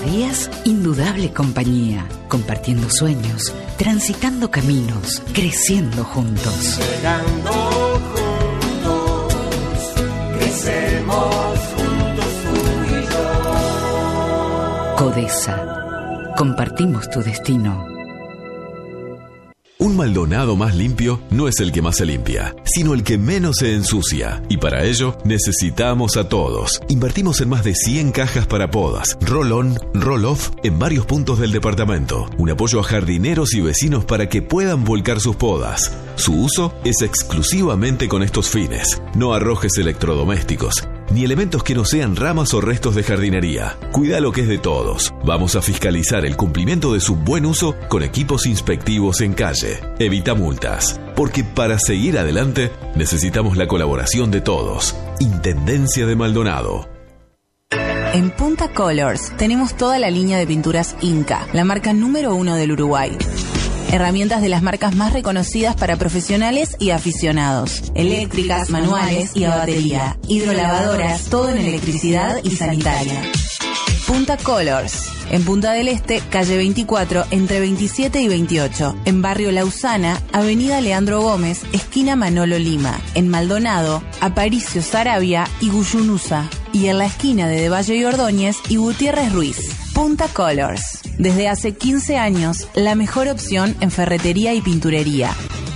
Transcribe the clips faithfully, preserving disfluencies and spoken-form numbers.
días, indudable compañía, compartiendo sueños, transitando caminos, creciendo juntos. Llegando juntos, crecemos juntos tú y yo. Codesa, compartimos tu destino. Un Maldonado más limpio no es el que más se limpia, sino el que menos se ensucia. Y para ello necesitamos a todos. Invertimos en más de cien cajas para podas, roll-on, roll-off en varios puntos del departamento. Un apoyo a jardineros y vecinos para que puedan volcar sus podas. Su uso es exclusivamente con estos fines. No arrojes electrodomésticos, ni elementos que no sean ramas o restos de jardinería. Cuida lo que es de todos. Vamos a fiscalizar el cumplimiento de su buen uso con equipos inspectivos en calle. Evita multas, porque para seguir adelante necesitamos la colaboración de todos. Intendencia de Maldonado. En Punta Colors tenemos toda la línea de pinturas Inca, la marca número uno del Uruguay. Herramientas de las marcas más reconocidas para profesionales y aficionados. Eléctricas, manuales y a batería. Hidrolavadoras, todo en electricidad y sanitaria. Punta Colors. En Punta del Este, calle veinticuatro, entre veintisiete y veintiocho. En Barrio Lausana, avenida Leandro Gómez, esquina Manolo Lima. En Maldonado, Aparicio Saravia y Guyunusa. Y en la esquina de De Valle y Ordóñez y Gutiérrez Ruiz. Punta Colors. Desde hace quince años, la mejor opción en ferretería y pinturería.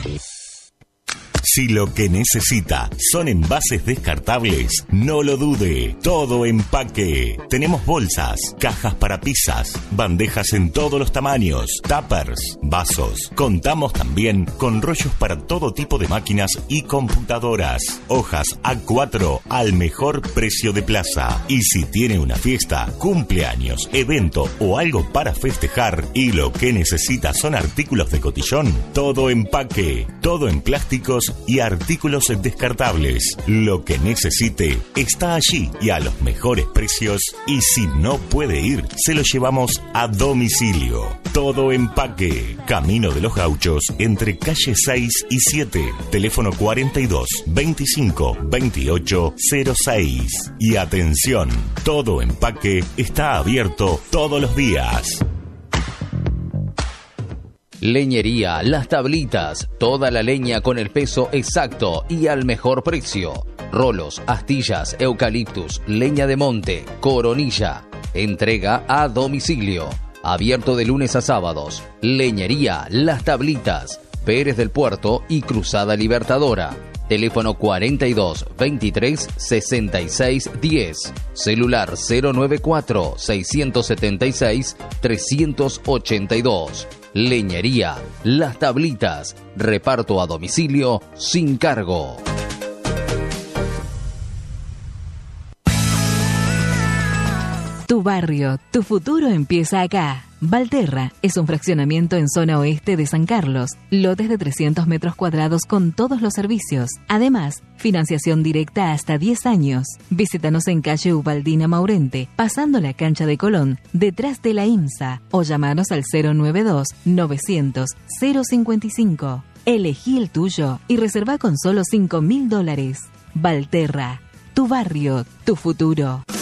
Si lo que necesita son envases descartables, no lo dude. Todo Empaque. Tenemos bolsas, cajas para pizzas, bandejas en todos los tamaños, tuppers, vasos. Contamos también con rollos para todo tipo de máquinas y computadoras. Hojas A cuatro al mejor precio de plaza. Y si tiene una fiesta, cumpleaños, evento o algo para festejar y lo que necesita son artículos de cotillón, Todo Empaque. Todo en plásticos y artículos descartables. Lo que necesite está allí y a los mejores precios, y si no puede ir, se lo llevamos a domicilio. Todo Empaque. Camino de los Gauchos, entre calle seis y siete. Teléfono cuarenta y dos, veinticinco, veintiocho, cero seis. Y atención, Todo Empaque está abierto todos los días. Leñería Las Tablitas, toda la leña con el peso exacto y al mejor precio. Rolos, astillas, eucaliptus, leña de monte, coronilla. Entrega a domicilio. Abierto de lunes a sábados. Leñería Las Tablitas, Pérez del Puerto y Cruzada Libertadora. Teléfono cuarenta y dos, veintitrés, sesenta y seis, diez. Celular cero nueve cuatro, seiscientos setenta y seis, trescientos ochenta y dos. Leñería Las Tablitas. Reparto a domicilio sin cargo. Tu barrio, tu futuro empieza acá. Valterra es un fraccionamiento en zona oeste de San Carlos, lotes de trescientos metros cuadrados con todos los servicios. Además, financiación directa hasta diez años. Visítanos en calle Ubaldina Maurente, pasando la cancha de Colón, detrás de la IMSA, o llamanos al cero nueve dos, novecientos, cero cincuenta y cinco. Elegí el tuyo y reserva con solo cinco mil dólares. Valterra, tu barrio, tu futuro.